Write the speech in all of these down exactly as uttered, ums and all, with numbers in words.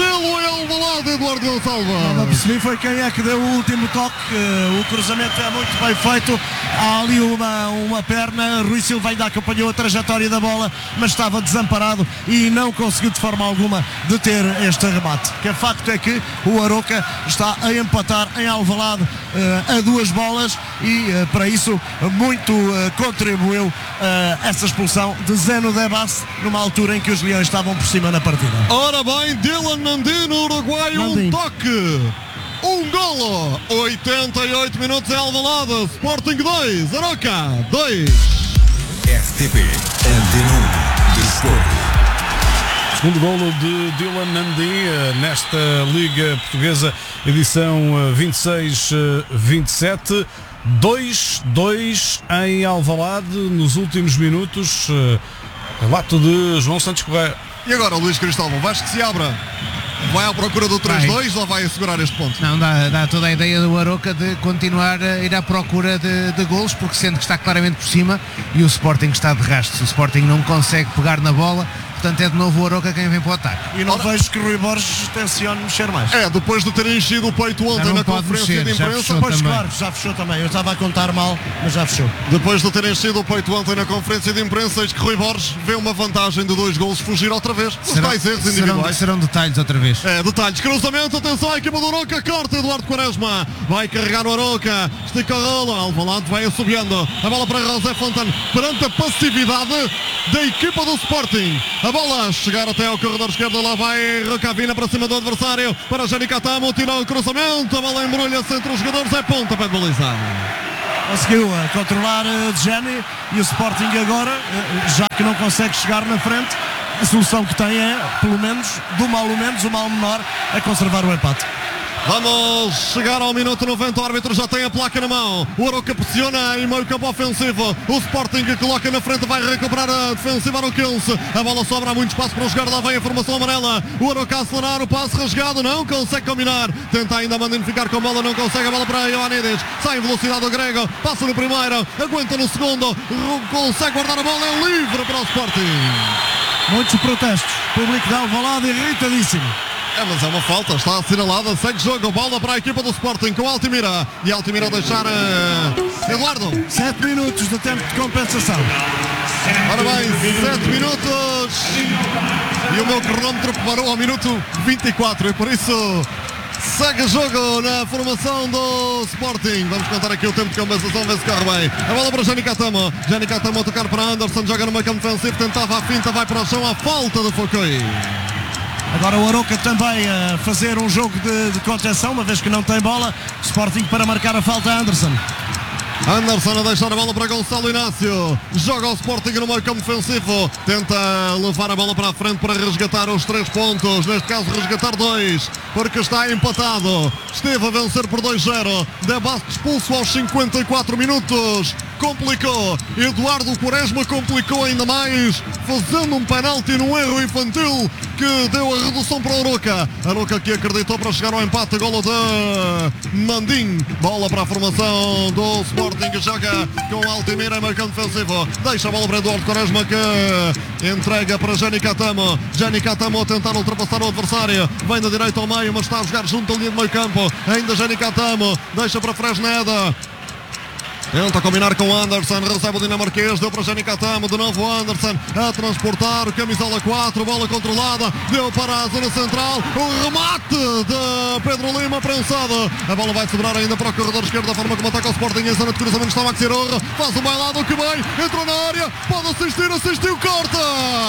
Restelo em Alvalade, Eduardo Gonçalves. Não percebi foi quem é que deu o último toque. O cruzamento é muito bem feito. Há ali uma, uma perna. Rui Silva ainda acompanhou a trajetória da bola, mas estava desamparado e não conseguiu de forma alguma deter este remate. Que facto é que o Arouca está a empatar em Alvalade uh, a duas bolas e uh, para isso muito uh, contribuiu uh, essa expulsão de Zeno Debas numa altura em que os Leões estavam por cima na partida. Ora bem, Dylan Nandino, Uruguai, um toque, um golo, oitenta e oito minutos em Alvalade, Sporting dois, Arouca dois. R T P Antena um Desporto. Segundo golo de Dylan Nandi nesta Liga Portuguesa, edição vinte e seis vinte e sete. dois dois em Alvalade nos últimos minutos. Relato de João Santos Correia. E agora o Luís Cristóvão, vais que se abra. Vai à procura do três dois ou vai assegurar este ponto? Não, dá, dá toda a ideia do Arouca de continuar a ir à procura de, de golos, porque sente que está claramente por cima e o Sporting está de rastro. O Sporting não consegue pegar na bola, portanto é de novo o Arouca quem vem para o ataque. E não Ora, vejo que Rui Borges tencione mexer mais. É, depois de ter enchido o peito ontem na conferência mexer, de imprensa. Pois claro, já fechou também. Eu estava a contar mal, mas já fechou. Depois de ter enchido o peito ontem na conferência de imprensa, eis que Rui Borges vê uma vantagem de dois golos fugir outra vez. Os serão, tais erros individuais. Serão, serão detalhes outra vez. É, detalhes. Cruzamento, atenção à equipa do Arouca, corta Eduardo Quaresma. Vai carregar o Arouca, estica a rola. Alvalade vai assobiando. A bola para José Fontana perante a passividade da equipa do Sporting. A bola chegar até ao corredor esquerdo, lá vai Recavina para cima do adversário, para Jani Catamo, tirou o cruzamento, a bola embrulha-se entre os jogadores, é ponta para de baliza. Conseguiu uh, controlar uh, Jani e o Sporting agora, uh, já que não consegue chegar na frente, a solução que tem é, pelo menos, do mal o menos, o mal menor, é conservar o empate. Vamos chegar ao minuto noventa, o árbitro já tem a placa na mão. O Arouca pressiona em meio campo ofensivo. O Sporting coloca na frente, vai recuperar a defensiva Arouquense. A bola sobra, há muito espaço para jogar, lá vem a formação amarela. O Arouca a acelerar, o passe rasgado, não consegue combinar. Tenta ainda ficar com a bola, não consegue, a bola para Ioannidis. Sai em velocidade do Grego, passa no primeiro, aguenta no segundo, consegue guardar a bola, é livre para o Sporting. Muitos protestos, público de Alvalade irritadíssimo. É, mas é uma falta, está assinalada, segue jogo, bola para a equipa do Sporting com Altimira. E Altimira a deixar uh, Eduardo. Sete minutos de tempo de compensação. Ora bem, sete minutos. E o meu cronómetro parou ao minuto vinte e quatro. E por isso segue jogo na formação do Sporting. Vamos contar aqui o tempo de compensação, vê se corre bem. A bola para Jani Catamo. Jani Catamo a tocar para Anderson, joga no meio campo defensivo, tentava a finta, vai para o chão, a falta do Foucault. Agora o Arouca também a fazer um jogo de, de contenção, uma vez que não tem bola. Sporting para marcar a falta, Anderson. Anderson a deixar a bola para Gonçalo Inácio. Joga o Sporting no meio campo defensivo. Tenta levar a bola para a frente para resgatar os três pontos. Neste caso resgatar dois, porque está empatado. Esteve a vencer por dois zero. Debate expulso aos cinquenta e quatro minutos. Complicou. Eduardo Quaresma complicou ainda mais, fazendo um penalti num erro infantil que deu a redução para o Arouca. Arouca que acreditou para chegar ao empate. Golo de Mandim. Bola para a formação do Sporting, que joga com Altimira em meio campo defensivo. Deixa a bola para Eduardo Quaresma, que entrega para Jani Catamo. Jani Catamo a tentar ultrapassar o adversário. Vem da direita ao meio, mas está a jogar junto à linha de meio campo. Ainda Jani Catamo. Deixa para Fresneda. Tenta combinar com Anderson, recebe o dinamarquês, deu para Jani Catamo, de novo Anderson a transportar, camisola quatro, bola controlada, deu para a zona central, o remate de Pedro Lima prensado, a bola vai sobrar ainda para o corredor esquerdo, da forma como ataca o Sporting, em zona de cruzamento está Maxi Roja, faz um bailado que vem, entrou na área, pode assistir, assistiu, corta!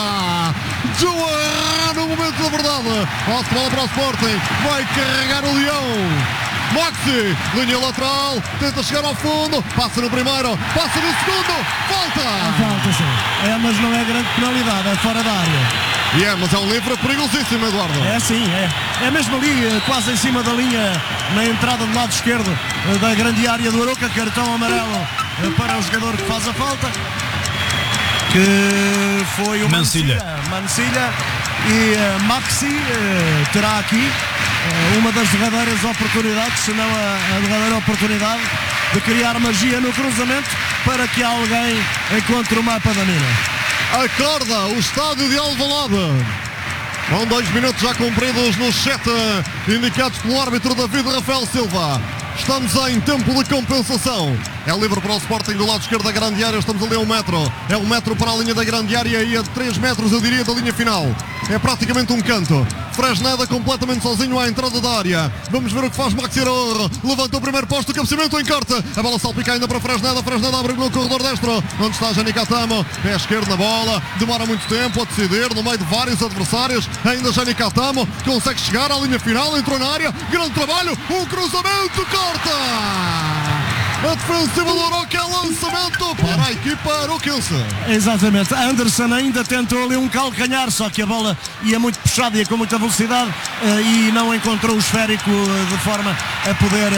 João no momento da verdade, passe bola para o Sporting, vai carregar o Leão. Maxi, linha lateral, tenta chegar ao fundo, passa no primeiro, passa no segundo, falta! É falta, sim. É, mas não é grande penalidade, é fora da área. E é, mas é um livre perigosíssimo, Eduardo. É sim, é. É mesmo ali, quase em cima da linha, na entrada do lado esquerdo da grande área do Arouca, cartão amarelo para o jogador que faz a falta, que foi o Mancilha. Mancilha. E uh, Maxi uh, terá aqui uh, uma das derradeiras oportunidades, se não a, a derradeira oportunidade de criar magia no cruzamento para que alguém encontre o mapa da mina. Acorda o estádio de Alvalade. Com dois minutos já cumpridos nos sete indicados pelo árbitro David Rafael Silva. Estamos em tempo de compensação. É livre para o Sporting do lado esquerdo da grande área. Estamos ali a um metro. É um metro para a linha da grande área e a três metros, eu diria, da linha final. É praticamente um canto. Fresneda completamente sozinho à entrada da área. Vamos ver o que faz Maxi Araujo. Levanta o primeiro posto, o cabeceamento em corte. A bola salpica ainda para Fresneda. Fresneda abre no corredor destro. Onde está Janica Tamo? Pé esquerdo na bola. Demora muito tempo a decidir no meio de vários adversários. Ainda Janica Tamo consegue chegar à linha final. Entrou na área. Grande trabalho. Um cruzamento. Corta! A defensiva do Arouca é lançamento para a equipa arouquense. Exatamente, Anderson ainda tentou ali um calcanhar, só que a bola ia muito puxada, ia com muita velocidade e não encontrou o esférico de forma a poder...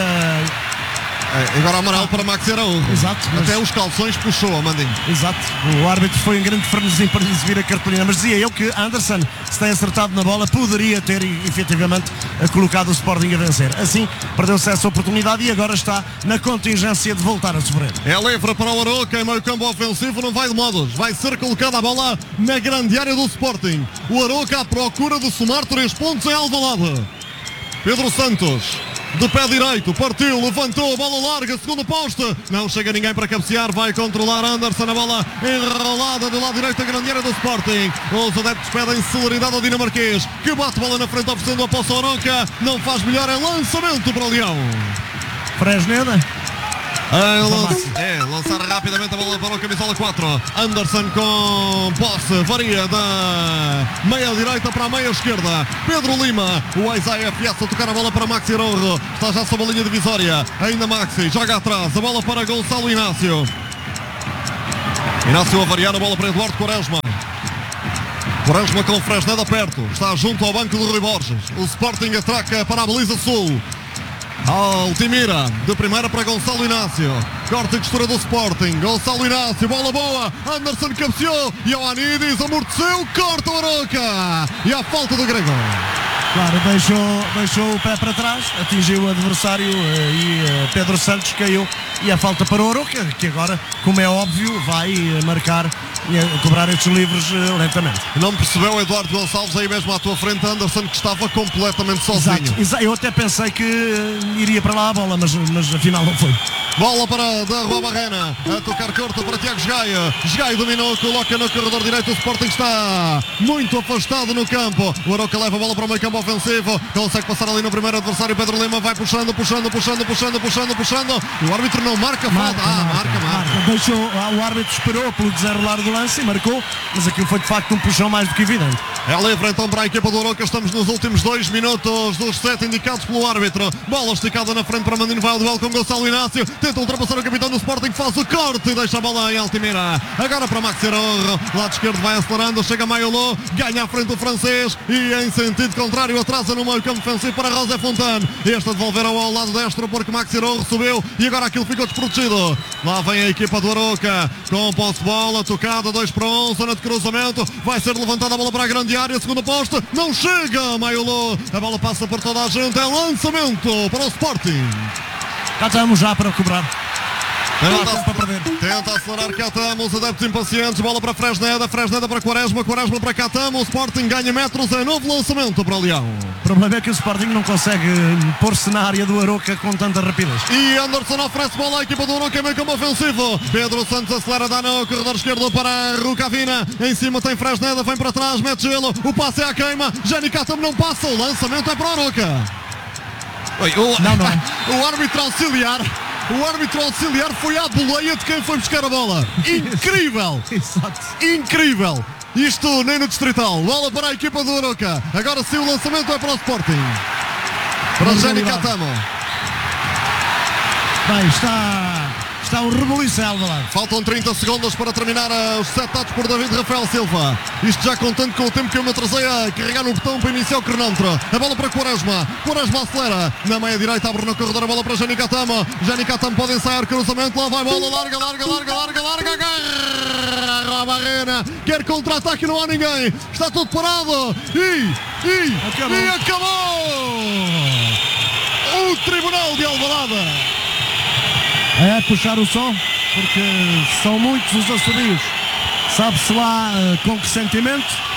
É, agora amarelo para Maxi Araujo. Exato. Mas... Até os calções puxou a Mandinho. Exato. O árbitro foi em grande frenesim para lhe exibir a cartolina. Mas dizia eu que Anderson, se tem acertado na bola, poderia ter efetivamente colocado o Sporting a vencer. Assim, perdeu-se essa oportunidade e agora está na contingência de voltar a sofrer. É livre para o Arouca, em meio campo ofensivo, não vai de modos. Vai ser colocada a bola na grande área do Sporting. O Arouca à procura de somar três pontos em Alvalade. Pedro Santos. De pé direito, partiu, levantou, bola larga, segundo poste, não chega ninguém para cabecear, vai controlar Anderson, a bola enrolada do lado direito da grande área do Sporting. Os adeptos pedem celeridade ao dinamarquês, que bate bola na frente oferecendo a posse ao Arouca, não faz melhor, é lançamento para o Leão. Fresneda. É, lança, é, lançar rapidamente a bola para o camisola quatro. Anderson com posse, varia da meia direita para a meia esquerda. Pedro Lima, o ex-A F S a tocar a bola para Maxi Araujo. Está já sob a linha divisória. Ainda Maxi, joga atrás, a bola para Gonçalo Inácio. Inácio a variar a bola para Eduardo Quaresma. Quaresma com Fresneda perto, está junto ao banco do Rui Borges. O Sporting atraca para a baliza sul. Altimira, de primeira para Gonçalo Inácio. Corte e costura do Sporting. Gonçalo Inácio, bola boa. Anderson cabeceou. Ioannidis amorteceu. Corta o Arouca. E a falta do Gregor. Claro, deixou, deixou o pé para trás, atingiu o adversário e Pedro Santos caiu. E a falta para o Arouca, que agora, como é óbvio, vai marcar e cobrar estes livros lentamente. Não percebeu o Eduardo Gonçalves aí mesmo à tua frente, Anderson, que estava completamente sozinho. Exato, exato. Eu até pensei que iria para lá a bola, mas, mas afinal não foi. Bola para da Rua Barrena, a tocar corta para Tiago Gaia. Gaia dominou, coloca no corredor direito. O Sporting está muito afastado no campo. O Arouca leva a bola para o meio campo ofensivo, consegue passar ali no primeiro adversário. Pedro Lima vai puxando, puxando, puxando, puxando, puxando, puxando. O árbitro não marca falta. Marca, ah, marca, marca, marca. marca. Deixou, o árbitro esperou pelo desenrolar do lance e marcou, mas aquilo foi de facto um puxão mais do que evidente. É livre então para a equipa do Arouca. Estamos nos últimos dois minutos dos sete indicados pelo árbitro. Bola esticada na frente para Mandino, vai ao duelo com Gonçalo Inácio. Tenta ultrapassar o capitão do Sporting, faz o corte e deixa a bola em Altimira. Agora para Maxi Araujo, lado esquerdo vai acelerando, chega Maiolô, ganha à frente o francês e em sentido contrário atrasa no meio campo defensivo para José Fontane. Este a devolver ao lado destro porque Maxi Araujo subiu e agora aquilo ficou desprotegido. Lá vem a equipa do Arouca com posse de bola, tocada dois para um, zona de cruzamento, vai ser levantada a bola para a grande área, segundo poste, não chega Maiolô, a bola passa por toda a gente, é lançamento para o Sporting. Cá estamos já para cobrar. Tenta, para perder. Tenta acelerar Catamo, os adeptos impacientes, bola para Fresneda, Fresneda para Quaresma, Quaresma para Catamo, o Sporting ganha metros, é novo lançamento para o Leão. O problema é que o Sporting não consegue pôr-se na área do Arouca com tanta rapidez. E Anderson oferece bola à equipa do Arouca em meio campo ofensivo. Pedro Santos acelera, dá no corredor esquerdo para Rucavina, em cima tem Fresneda, vem para trás, mete gelo, o passe é à queima, Jani Catamo não passa, o lançamento é para o Arouca. Oi, o, não, não. O árbitro auxiliar O árbitro auxiliar foi à boleia de quem foi buscar a bola. Incrível! Exato. Incrível! Isto nem no distrital. Bola para a equipa do Arouca. Agora sim o lançamento é para o Sporting. Para Jani Catamo. Bem, está, está um rebuliço em Alvalade. Faltam trinta segundos para terminar os setados por David Rafael Silva. Isto já contando com o tempo que eu me atrasei a carregar no botão para iniciar o cronómetro. A bola para Quaresma. Quaresma acelera. Na meia direita abre no corredor a bola para Jani Catamo. Jani Catamo pode ensaiar cruzamento. Lá vai bola. Larga, larga, larga, larga, larga. Agarra a Barrena. Quer contra-ataque, não há ninguém. Está tudo parado. E, e, acabou. e acabou. O Tribunal de Alvalade. É puxar o som, porque são muitos os assobios. Sabe-se lá uh, com que sentimento.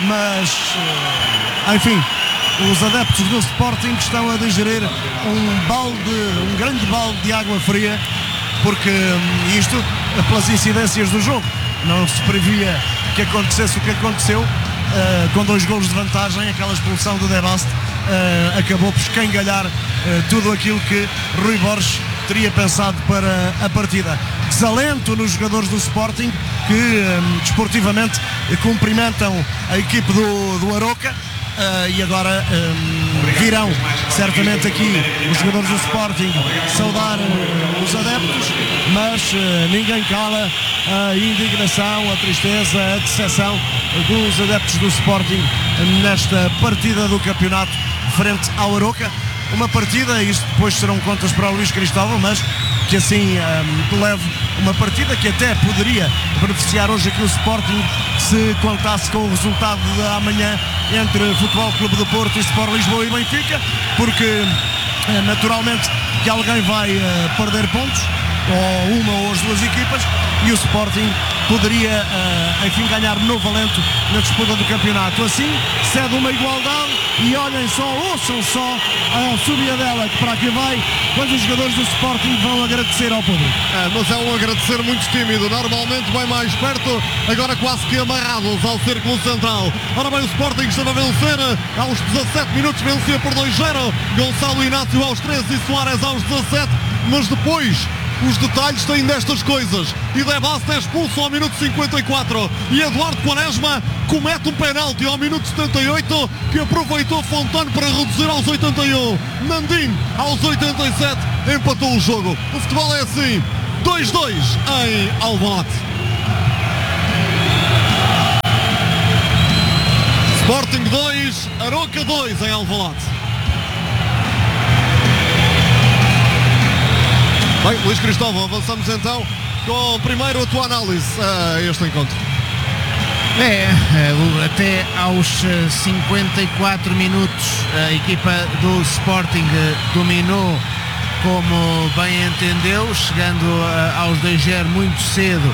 mas uh, enfim, os adeptos do Sporting estão a digerir um balde, um grande balde de água fria, porque um, isto, pelas incidências do jogo, não se previa que acontecesse o que aconteceu, uh, com dois golos de vantagem, aquela expulsão do De Bast uh, acabou por escangalhar uh, tudo aquilo que Rui Borges teria pensado para a partida. Desalento nos jogadores do Sporting, que um, desportivamente cumprimentam a equipe do, do Aroca. Uh, e agora um, virão certamente aqui os jogadores do Sporting saudar uh, os adeptos, mas uh, ninguém cala a indignação, a tristeza, a decepção dos adeptos do Sporting nesta partida do campeonato frente ao Aroca. Uma partida, isto depois serão contas para o Luís Cristóvão, mas que assim um, leve uma partida que até poderia beneficiar hoje aqui o Sporting se contasse com o resultado de amanhã entre Futebol Clube do Porto e Sport Lisboa e Benfica, porque naturalmente que alguém vai uh, perder pontos, ou uma ou as duas equipas, e o Sporting poderia uh, enfim ganhar novo alento na disputa do campeonato. Assim cede uma igualdade e olhem só, ouçam só a subida dela que para aqui vai, quando os jogadores do Sporting vão agradecer ao público. É, mas é um agradecer muito tímido, normalmente bem mais perto, agora quase que amarrados ao círculo central. Ora bem, o Sporting estava a vencer, aos dezassete minutos vencia por dois zero, Gonçalo Inácio aos treze e Soares aos dezassete, mas depois os detalhes têm destas coisas, e De Bast é expulso ao minuto cinquenta e quatro e Eduardo Quaresma comete um penalti ao minuto setenta e oito que aproveitou Fontano para reduzir aos oitenta e um. Nandim aos oitenta e sete empatou o jogo. O futebol é assim, dois dois em Alvalade. Sporting dois, Aroca dois em Alvalade. Bem, Luís Cristóvão, avançamos então com primeiro a tua análise a este encontro. É, até aos cinquenta e quatro minutos a equipa do Sporting dominou como bem entendeu, chegando aos dois zero muito cedo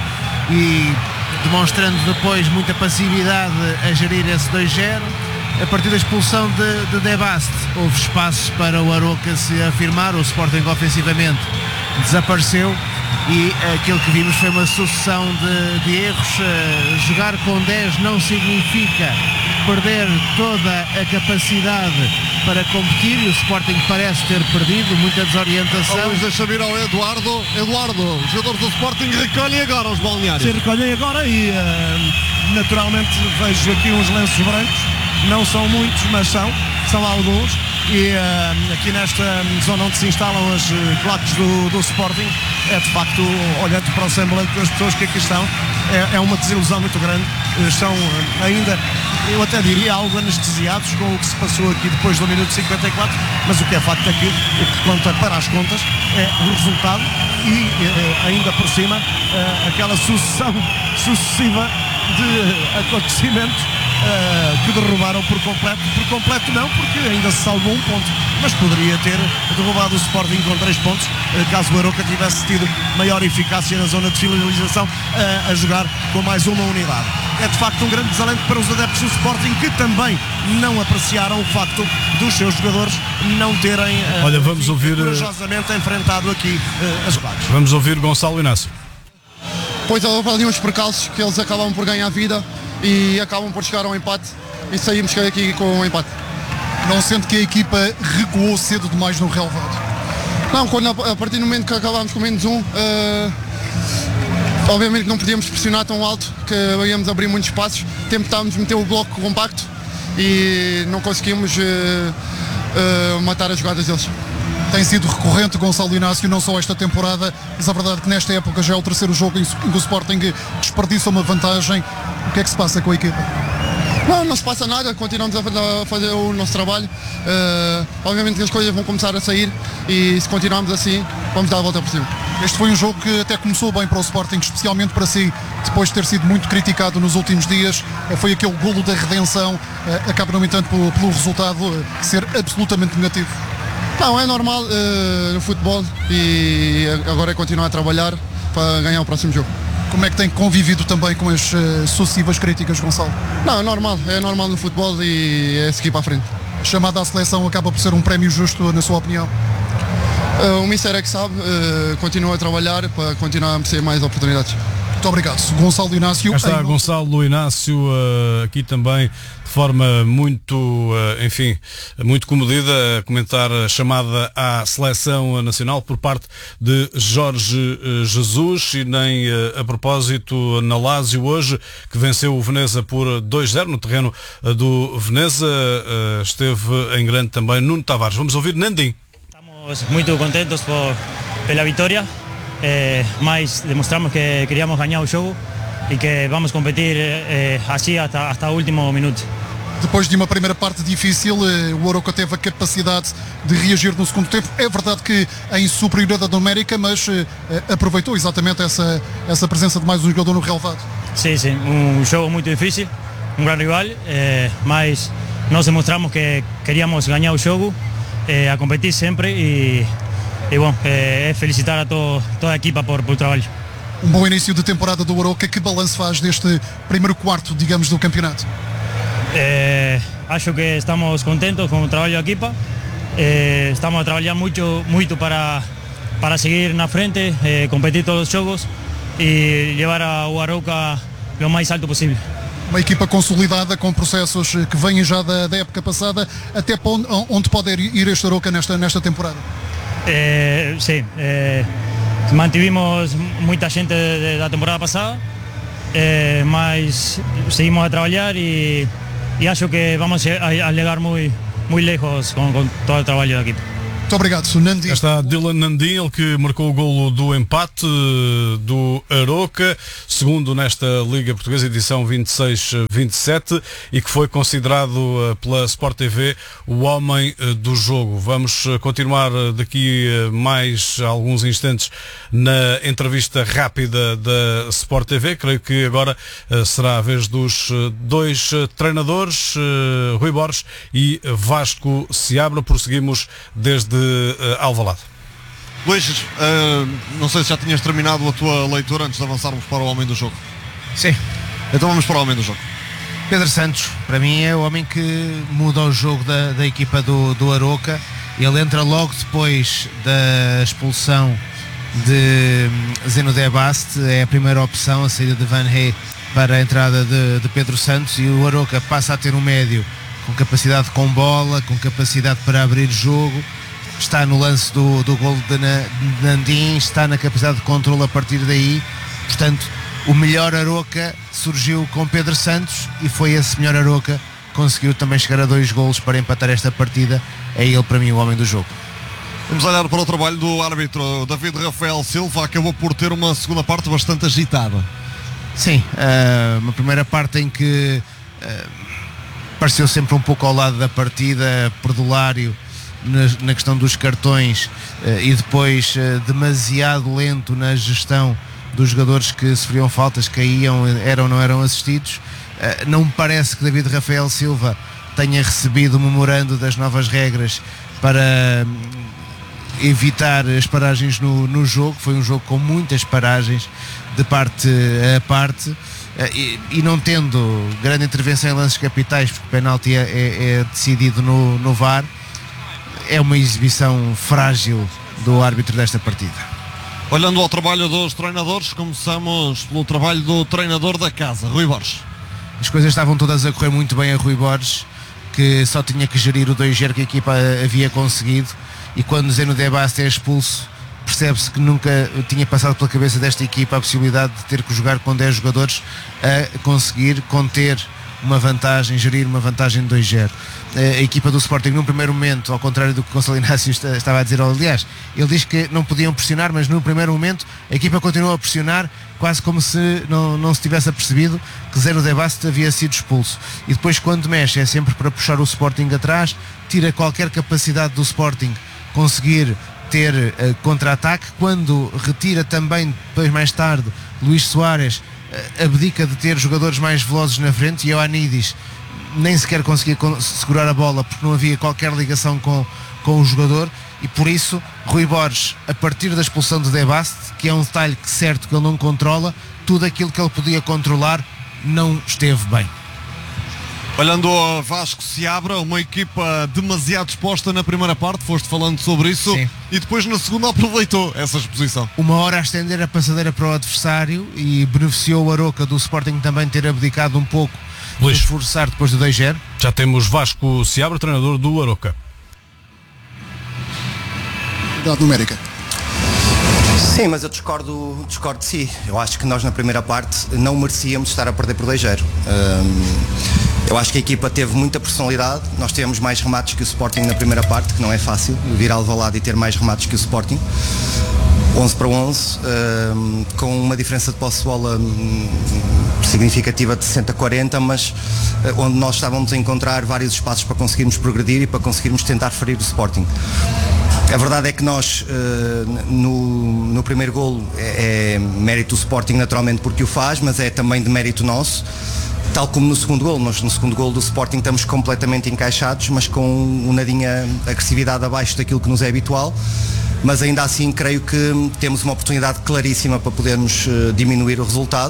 e demonstrando depois muita passividade a gerir esse dois zero. A partir da expulsão de, de De Bast houve espaços para o Aroca se afirmar, o Sporting ofensivamente desapareceu e aquilo que vimos foi uma sucessão de, de erros. Uh, jogar com dez não significa perder toda a capacidade para competir e o Sporting parece ter perdido, muita desorientação. Vamos deixar vir ao Eduardo. Eduardo, os jogadores do Sporting recolhem agora os balneários. Se recolhem agora e uh, naturalmente vejo aqui uns lenços brancos, não são muitos, mas são, são alguns. E uh, aqui nesta zona onde se instalam as uh, claques do, do Sporting, é de facto, olhando para o semblante das pessoas que aqui estão, é, é uma desilusão muito grande. Uh, estão uh, ainda, eu até diria, algo anestesiados com o que se passou aqui depois do minuto cinquenta e quatro, mas o que é facto é que o que conta para as contas é o resultado e uh, ainda por cima uh, aquela sucessão sucessiva de acontecimentos uh, que derrubaram por completo, por completo não, porque ainda se salvou um ponto, mas poderia ter derrubado o Sporting com três pontos, uh, caso o Aroca tivesse tido maior eficácia na zona de finalização, uh, a jogar com mais uma unidade. É de facto um grande desalento para os adeptos do Sporting, que também não apreciaram o facto dos seus jogadores não terem uh, Olha, vamos ouvir, corajosamente enfrentado aqui uh, as claques. Vamos ouvir Gonçalo Inácio. Pois houve ali uns percalços que eles acabam por ganhar vida e acabam por chegar ao empate e saímos aqui com o um empate. Não sente que a equipa recuou cedo demais no relevado? Não, quando, a partir do momento que acabámos com menos um, uh, obviamente que não podíamos pressionar tão alto, que íamos abrir muitos espaços, tentámos meter o bloco compacto e não conseguimos uh, uh, matar as jogadas deles. Tem sido recorrente Gonçalo Inácio, não só esta temporada, mas a verdade é que nesta época já é o terceiro jogo em que o Sporting desperdiça uma vantagem. O que é que se passa com a equipa? Não, não se passa nada, continuamos a fazer o nosso trabalho. Uh, obviamente que as coisas vão começar a sair e se continuarmos assim, vamos dar a volta por cima. Este foi um jogo que até começou bem para o Sporting, especialmente para si, depois de ter sido muito criticado nos últimos dias. Foi aquele golo da redenção, acaba no entanto pelo, pelo resultado ser absolutamente negativo. Não, é normal uh, no futebol e agora é continuar a trabalhar para ganhar o próximo jogo. Como é que tem convivido também com as uh, sucessivas críticas, Gonçalo? Não, é normal, é normal no futebol e é seguir para a frente. A chamada à seleção acaba por ser um prémio justo, na sua opinião? Uh, o Mister é que sabe, uh, continua a trabalhar para continuar a merecer mais oportunidades. Muito obrigado. Gonçalo Inácio. Cá está em... Gonçalo Inácio, uh, aqui também de forma muito, uh, enfim, muito comedida, a comentar a chamada à seleção nacional por parte de Jorge uh, Jesus, e nem uh, a propósito na Lazio hoje, que venceu o Veneza por dois zero no terreno uh, do Veneza, uh, esteve em grande também Nuno Tavares. Vamos ouvir Nandim. Estamos muito contentes por, pela vitória. Eh, mas demostramos que queríamos ganhar o jogo e que vamos competir eh, assim hasta, hasta o último minuto. Depois de uma primeira parte difícil, o Arouca teve a capacidade de reagir no segundo tempo. É verdade que em superioridade numérica, mas eh, aproveitou exatamente essa, essa presença de mais um jogador no relevado. Sim, sim, um jogo muito difícil, um grande rival, eh, mas nós demonstramos que queríamos ganhar o jogo, eh, a competir sempre e E bom, é felicitar a to, toda a equipa por, por trabalho. Um bom início de temporada do Arouca. Que balanço faz deste primeiro quarto, digamos, do campeonato? É, acho que estamos contentos com o trabalho da equipa. É, estamos a trabalhar muito, muito para, para seguir na frente, é, competir todos os jogos e levar o Arouca o mais alto possível. Uma equipa consolidada, com processos que vêm já da, da época passada. Até onde, onde pode ir este Arouca nesta, nesta temporada? Eh, sí, eh, mantivimos muita gente da temporada passada, eh, mas seguimos a trabalhar e, e acho que vamos a, a chegar muito, muito lejos com, com todo o trabalho da equipe. Muito obrigado, Nandim. Está Dylan Nandim, ele que marcou o golo do empate do Arouca, segundo nesta Liga Portuguesa, edição vinte e seis vinte e sete, e que foi considerado pela Sport T V o homem do jogo. Vamos continuar daqui mais alguns instantes na entrevista rápida da Sport T V. Creio que agora será a vez dos dois treinadores, Rui Borges e Vasco Seabra. Prosseguimos desde de uh, Alvalade. Luís, uh, não sei se já tinhas terminado a tua leitura antes de avançarmos para o homem do jogo. Sim. Então vamos para o homem do jogo. Pedro Santos, para mim é o homem que muda o jogo da, da equipa do, do Arouca. Ele entra logo depois da expulsão de Zeno de Baste, é a primeira opção, a saída de Van Rey para a entrada de, de Pedro Santos, e o Arouca passa a ter um médio com capacidade com bola, com capacidade para abrir jogo. Está no lance do, do golo de Nandim, está na capacidade de controle a partir daí. Portanto, o melhor Arouca surgiu com Pedro Santos e foi esse melhor Arouca que conseguiu também chegar a dois golos para empatar esta partida. É ele, para mim, o homem do jogo. Vamos olhar para o trabalho do árbitro David Rafael Silva. Acabou por ter uma segunda parte bastante agitada. Sim, uh, uma primeira parte em que uh, pareceu sempre um pouco ao lado da partida, perdulário na, na questão dos cartões, uh, e depois uh, demasiado lento na gestão dos jogadores que sofriam faltas, caíam, eram ou não eram assistidos. Uh, não me parece que David Rafael Silva tenha recebido o memorando das novas regras para uh, evitar as paragens no, no jogo. Foi um jogo com muitas paragens de parte a parte. E, e não tendo grande intervenção em lances capitais, porque o penalti é, é, é decidido no, no V A R, é uma exibição frágil do árbitro desta partida. Olhando ao trabalho dos treinadores, começamos pelo trabalho do treinador da casa, Rui Borges. As coisas estavam todas a correr muito bem a Rui Borges, que só tinha que gerir o dois zero que a equipa havia conseguido, e quando Zeno de Baste é expulso, percebe-se que nunca tinha passado pela cabeça desta equipa a possibilidade de ter que jogar com dez jogadores a conseguir conter uma vantagem, gerir uma vantagem de dois zero. A equipa do Sporting, num primeiro momento, ao contrário do que o Gonçalo Inácio estava a dizer, aliás, ele diz que não podiam pressionar, mas no primeiro momento a equipa continuou a pressionar, quase como se não, não se tivesse apercebido que Zeno de Baste havia sido expulso. E depois, quando mexe, é sempre para puxar o Sporting atrás, tira qualquer capacidade do Sporting conseguir ter uh, contra-ataque. Quando retira também, depois mais tarde, Luís Soares, uh, abdica de ter jogadores mais velozes na frente, e Ioannidis nem sequer conseguia segurar a bola porque não havia qualquer ligação com, com o jogador, e por isso Rui Borges, a partir da expulsão de De Bast, que é um detalhe que certo que ele não controla, tudo aquilo que ele podia controlar não esteve bem. Olhando ao Vasco Seabra, uma equipa demasiado exposta na primeira parte, foste falando sobre isso. Sim. E depois na segunda aproveitou essa exposição. Uma hora a estender a passadeira para o adversário e beneficiou o Aroca do Sporting também ter abdicado um pouco de esforçar depois do dois zero. Já temos Vasco Seabra, treinador do Aroca. Dado numérica. Sim, mas eu discordo, discordo de si. Eu acho que nós na primeira parte não merecíamos estar a perder por dois zero. Um, eu acho que a equipa teve muita personalidade. Nós tivemos mais remates que o Sporting na primeira parte, que não é fácil vir ao Alvalade e ter mais remates que o Sporting. onze para onze, um, com uma diferença de posse de bola um, significativa de sessenta a quarenta, mas uh, onde nós estávamos a encontrar vários espaços para conseguirmos progredir e para conseguirmos tentar ferir o Sporting. A verdade é que nós, no, no primeiro golo, é, é mérito do Sporting naturalmente porque o faz, mas é também de mérito nosso, tal como no segundo golo. Nós no segundo golo do Sporting estamos completamente encaixados, mas com um nadinha agressividade abaixo daquilo que nos é habitual, mas ainda assim creio que temos uma oportunidade claríssima para podermos diminuir o resultado.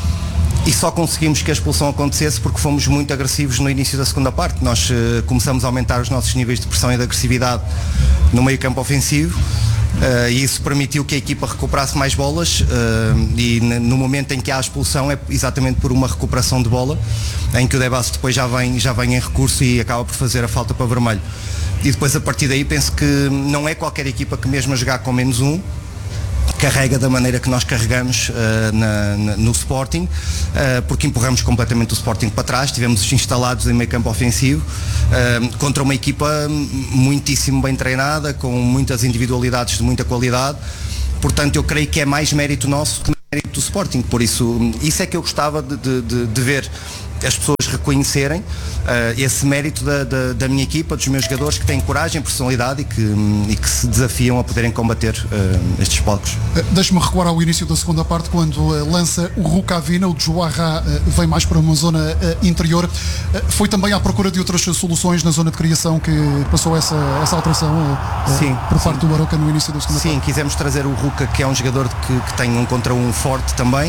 E só conseguimos que a expulsão acontecesse porque fomos muito agressivos no início da segunda parte. Nós uh, começamos a aumentar os nossos níveis de pressão e de agressividade no meio campo ofensivo, uh, e isso permitiu que a equipa recuperasse mais bolas, uh, e no momento em que há a expulsão é exatamente por uma recuperação de bola, em que o De Bast depois já vem, já vem em recurso e acaba por fazer a falta para vermelho. E depois a partir daí penso que não é qualquer equipa que mesmo a jogar com menos um carrega da maneira que nós carregamos uh, na, na, no Sporting, uh, porque empurramos completamente o Sporting para trás, estivemos instalados em meio campo ofensivo, uh, contra uma equipa muitíssimo bem treinada, com muitas individualidades de muita qualidade. Portanto, eu creio que é mais mérito nosso que mérito do Sporting. Por isso, isso é que eu gostava de, de, de, de ver as pessoas reconhecerem uh, esse mérito da, da, da minha equipa, dos meus jogadores, que têm coragem, personalidade e que, e que se desafiam a poderem combater uh, estes palcos. Uh, Deixe-me recuar ao início da segunda parte, quando uh, lança o Rukavina, o Joarra uh, vem mais para uma zona uh, interior. Uh, foi também à procura de outras soluções na zona de criação que passou essa, essa alteração uh, sim, por parte sim. do Aroca no início da segunda sim, parte? Sim, quisemos trazer o Ruka, que é um jogador que, que tem um contra um forte também,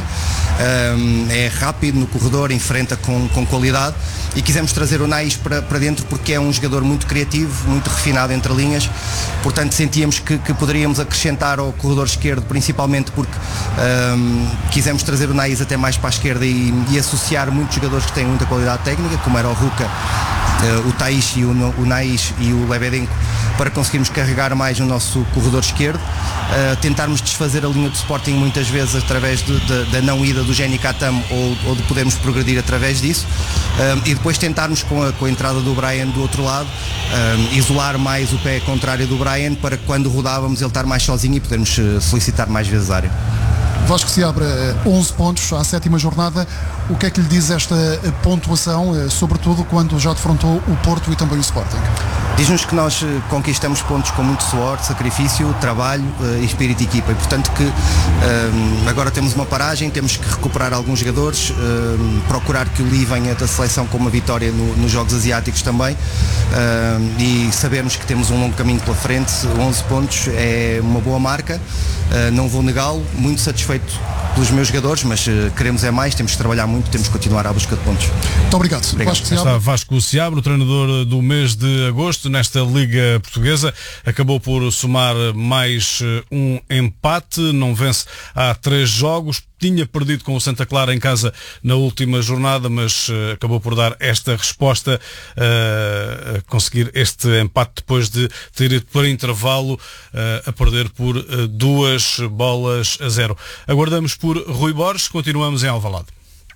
um, é rápido no corredor, enfrenta com com qualidade, e quisemos trazer o Nais para, para dentro porque é um jogador muito criativo, muito refinado entre linhas. Portanto sentíamos que, que poderíamos acrescentar ao corredor esquerdo, principalmente porque um, quisemos trazer o Nais até mais para a esquerda e, e associar muitos jogadores que têm muita qualidade técnica, como era o Ruka, uh, o Taishi, o, o Nais e o Lebedenko, para conseguirmos carregar mais no nosso corredor esquerdo, uh, tentarmos desfazer a linha do Sporting muitas vezes através de, de, da não ida do Jenny Katam, ou, ou de podermos progredir através disso, um, e depois tentarmos com a, com a entrada do Brian do outro lado, um, isolar mais o pé contrário do Brian, para que quando rodávamos ele estar mais sozinho e podermos uh, solicitar mais vezes a área. Vasco Seabra, onze pontos à sétima jornada. O que é que lhe diz esta pontuação, sobretudo quando já defrontou o Porto e também o Sporting? Diz-nos que nós conquistamos pontos com muito suor, sacrifício, trabalho e espírito de equipa, e portanto que um, agora temos uma paragem, temos que recuperar alguns jogadores, um, procurar que o Lee venha da seleção com uma vitória no, nos Jogos Asiáticos também, um, e sabermos que temos um longo caminho pela frente. Onze pontos é uma boa marca, uh, não vou negá-lo, muito satisfeito pelos meus jogadores, mas uh, queremos é mais, temos que trabalhar muito, temos que continuar à busca de pontos. Muito obrigado. Obrigado. Vasco Seabra. Está Vasco Seabra, o treinador do mês de agosto nesta Liga Portuguesa, acabou por somar mais um empate, não vence há três jogos, tinha perdido com o Santa Clara em casa na última jornada, mas uh, acabou por dar esta resposta, uh, a conseguir este empate depois de ter ido para intervalo uh, a perder por uh, duas bolas a zero. Aguardamos por Rui Borges, continuamos em Alvalade.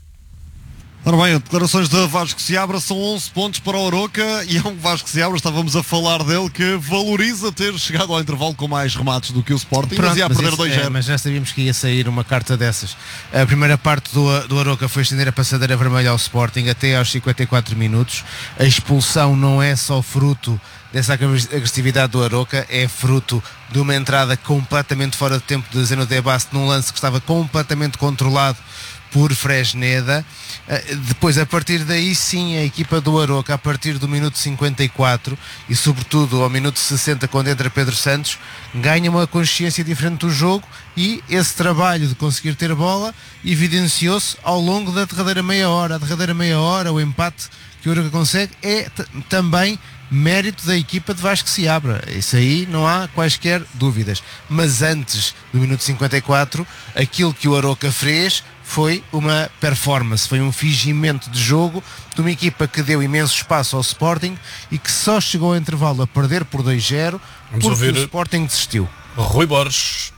Ora bem, declarações de Vasco Seabra, são onze pontos para o Aroca, e é um Vasco Seabra, estávamos a falar dele, que valoriza ter chegado ao intervalo com mais remates do que o Sporting. Pronto, mas ia a perder dois zero. É, mas já sabíamos que ia sair uma carta dessas. A primeira parte do, do Aroca foi estender a passadeira vermelha ao Sporting até aos cinquenta e quatro minutos. A expulsão não é só fruto dessa agressividade do Aroca, é fruto de uma entrada completamente fora de tempo de Zeno De Bast num lance que estava completamente controlado por Fresneda. Depois, a partir daí sim, a equipa do Aroca, a partir do minuto cinquenta e quatro e sobretudo ao minuto sessenta, quando entra Pedro Santos, ganha uma consciência diferente do jogo, e esse trabalho de conseguir ter bola evidenciou-se ao longo da derradeira meia hora. A derradeira meia hora, o empate que o Aroca consegue é t- também mérito da equipa de Vasco Seabra. Isso aí não há quaisquer dúvidas. Mas antes do minuto cinquenta e quatro, aquilo que o Aroca fez foi uma performance, foi um fingimento de jogo de uma equipa que deu imenso espaço ao Sporting e que só chegou ao intervalo a perder por dois zero porque ouvir o Sporting desistiu. Rui Borges.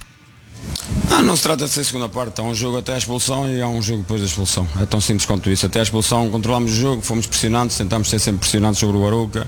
Ah, não se trata de ser segunda parte, há um jogo até a expulsão e há um jogo depois da expulsão. É tão simples quanto isso. Até a expulsão controlámos o jogo, fomos pressionantes, tentámos ser sempre pressionantes sobre o Aroca.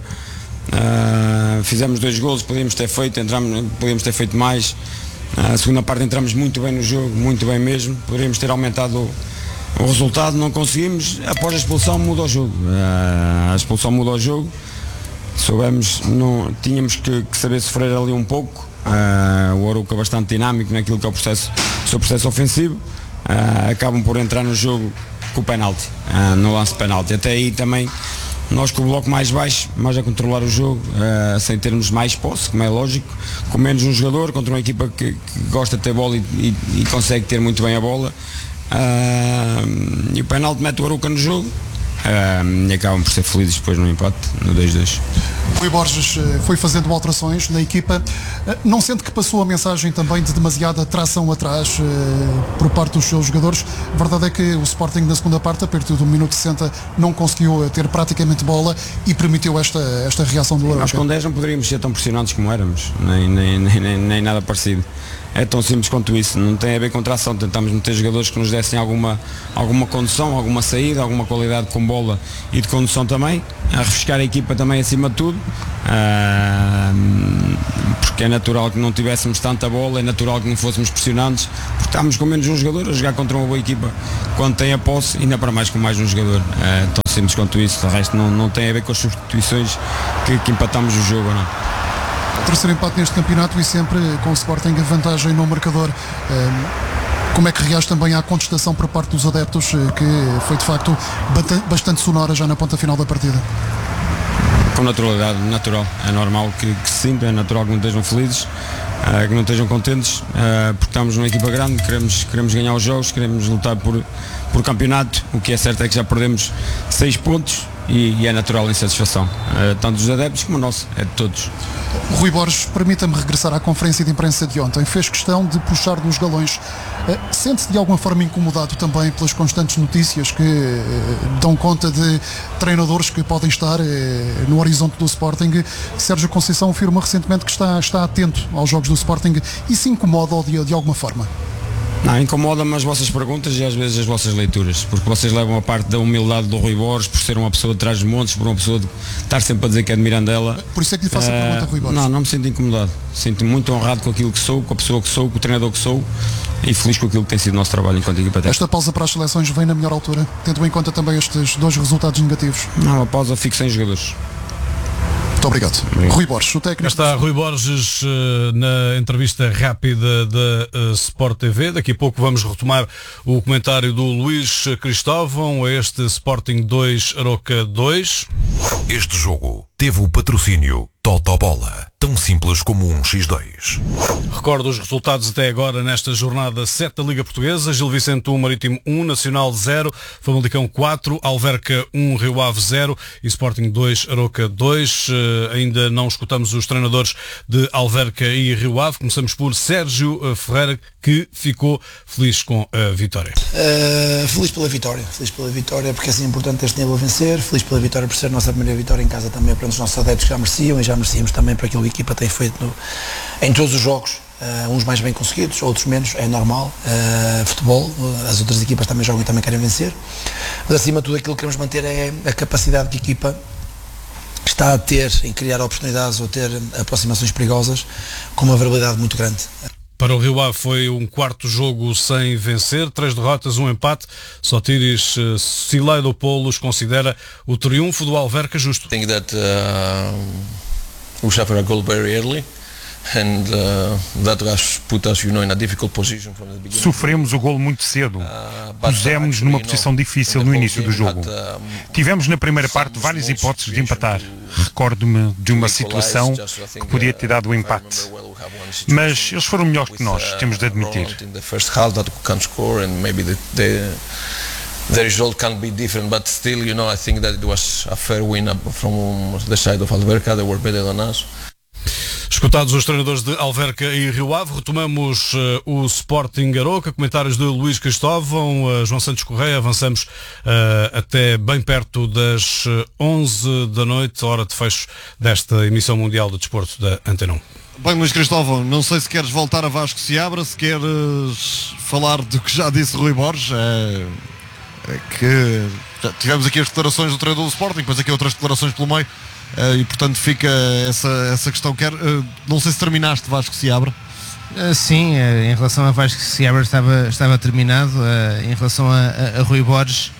Uh, fizemos dois golos, podíamos ter feito, entramos, podíamos ter feito mais. A segunda parte entramos muito bem no jogo, muito bem mesmo. Poderíamos ter aumentado o, o resultado, não conseguimos. Após a expulsão muda o jogo. A expulsão muda o jogo. Soubemos, não, tínhamos que, que saber sofrer ali um pouco. Uh, o Aroca bastante dinâmico naquilo que é o processo, o seu processo ofensivo. Uh, acabam por entrar no jogo com o penalti, uh, no lance de penalti. Até aí também nós com o bloco mais baixo, mais a controlar o jogo, uh, sem termos mais posse, como é lógico, com menos um jogador, contra uma equipa que, que gosta de ter bola e, e, e consegue ter muito bem a bola. Uh, e o penalti mete o Aroca no jogo. Uh, e acabam por ser felizes depois no empate, no dois dois. Rui Borges foi fazendo alterações na equipa, não sente que passou a mensagem também de demasiada tração atrás uh, por parte dos seus jogadores? A verdade é que o Sporting na segunda parte, a partir do minuto sessenta, não conseguiu ter praticamente bola e permitiu esta, esta reação do Aroca. Nós com dez não poderíamos ser tão pressionantes como éramos, nem, nem, nem, nem nada parecido. É tão simples quanto isso, não tem a ver com tração. Tentámos meter jogadores que nos dessem alguma, alguma condução, alguma saída, alguma qualidade com bola e de condução também, a refrescar a equipa também acima de tudo, uh, porque é natural que não tivéssemos tanta bola, é natural que não fôssemos pressionantes, porque estávamos com menos um jogador a jogar contra uma boa equipa quando tem a posse, ainda para mais com mais um jogador. É tão simples quanto isso, o resto não, não tem a ver com as substituições que, que empatamos o jogo ou não. Terceiro empate neste campeonato e sempre com o Sporting a vantagem no marcador. Como é que reage também à contestação por parte dos adeptos, que foi de facto bastante sonora já na ponta final da partida? Com naturalidade, natural. É normal que, que se sintam, é natural que não estejam felizes, que não estejam contentes, porque estamos numa equipa grande, queremos, queremos ganhar os jogos, queremos lutar por, por campeonato. O que é certo é que já perdemos seis pontos e, e é natural a insatisfação, tanto dos adeptos como a nossa, é de todos. Rui Borges, permita-me regressar à conferência de imprensa de ontem. Fez questão de puxar dos galões. Sente-se de alguma forma incomodado também pelas constantes notícias que dão conta de treinadores que podem estar no horizonte do Sporting? Sérgio Conceição afirma recentemente que está, está atento aos jogos do Sporting e se incomoda de, de alguma forma? Não, incomoda-me as vossas perguntas e às vezes as vossas leituras, porque vocês levam a parte da humildade do Rui Borges, por ser uma pessoa de trás dos montes, por uma pessoa de estar sempre a dizer que é de Mirandela. Por isso é que lhe faço uh, a pergunta, Rui Borges. Não, não me sinto incomodado. Sinto-me muito honrado com aquilo que sou, com a pessoa que sou, com o treinador que sou e feliz com aquilo que tem sido o nosso trabalho enquanto equipa técnica. Esta pausa para as seleções vem na melhor altura, tendo em conta também estes dois resultados negativos? Não, a pausa fico sem jogadores. Muito obrigado. Obrigado. Rui Borges, o técnico. Está Rui Borges uh, na entrevista rápida da uh, Sport T V. Daqui a pouco vamos retomar o comentário do Luís Cristóvão a este Sporting dois, Aroca dois. Este jogo teve o patrocínio Totobola, tão simples como um xis dois. Recordo os resultados até agora nesta jornada sete da Liga Portuguesa. Gil Vicente um, Marítimo um, Nacional zero, Famalicão quatro, Alverca um, Rio Ave zero e Sporting dois, Aroca dois. Uh, ainda não escutamos os treinadores de Alverca e Rio Ave. Começamos por Sérgio Ferreira, que ficou feliz com a vitória. Uh, feliz pela vitória, feliz pela vitória porque é assim importante este nível a vencer, feliz pela vitória por ser a nossa primeira vitória em casa também para os nossos adeptos que já mereciam e já merecíamos também para aquilo que a equipa tem feito no, em todos os jogos, uh, uns mais bem conseguidos, outros menos, é normal, uh, futebol, uh, as outras equipas também jogam e também querem vencer, mas acima de tudo aquilo que queremos manter é a capacidade que a equipa está a ter em criar oportunidades ou ter aproximações perigosas com uma variabilidade muito grande. Para o Rio Ave foi um quarto jogo sem vencer, três derrotas, um empate. Sotiris uh, Silaidopoulos considera o triunfo do Alverca justo. I think that uh, we suffered a goal very early. and uh, that has put us, you know, in a difficult position from the beginning. Sofremos o golo muito cedo. Pusemos numa posição difícil no início do jogo. Tivemos na primeira parte várias hipóteses de empatar. Recordo-me de uma situação que podia ter dado o empate. Mas eles foram melhores que nós, temos de admitir. The result can be different, but still, you know, I think that it was a fair win from the side of Alverca. They were better than us. Escutados os treinadores de Alverca e Rio Ave, retomamos uh, o Sporting Aroca, comentários de Luís Cristóvão, uh, João Santos Correia, avançamos uh, até bem perto das onze da noite, hora de fecho desta emissão mundial de desporto da Antena um. Bem, Luís Cristóvão, não sei se queres voltar a Vasco Seabra, se queres falar do que já disse Rui Borges, é, é que já tivemos aqui as declarações do treinador do Sporting, depois aqui outras declarações pelo meio. Uh, e portanto fica essa, essa questão. Quer, uh, não sei se terminaste Vasco Seabra. Uh, sim, uh, em relação a Vasco Seabra estava, estava terminado. Uh, em relação a, a, a Rui Borges,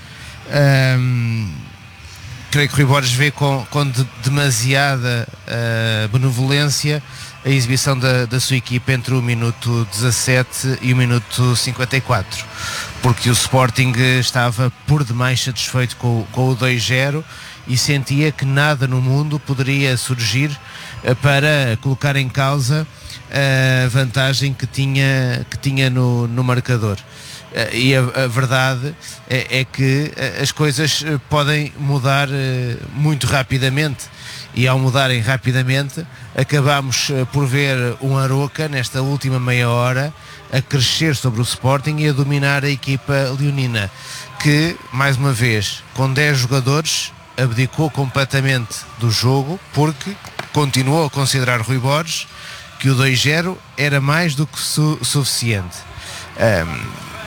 uh, creio que Rui Borges vê com, com de, demasiada uh, benevolência a exibição da, da sua equipa entre o minuto dezassete e o minuto cinquenta e quatro, porque o Sporting estava por demais satisfeito com, com o dois zero e sentia que nada no mundo poderia surgir uh, para colocar em causa a vantagem que tinha, que tinha no, no marcador. Uh, e a, a verdade é, é que uh, as coisas uh, podem mudar uh, muito rapidamente, e ao mudarem rapidamente acabamos uh, por ver um Aroca nesta última meia hora a crescer sobre o Sporting e a dominar a equipa leonina, que mais uma vez com dez jogadores abdicou completamente do jogo, porque continuou a considerar Rui Borges que o dois zero era mais do que su- suficiente. Um,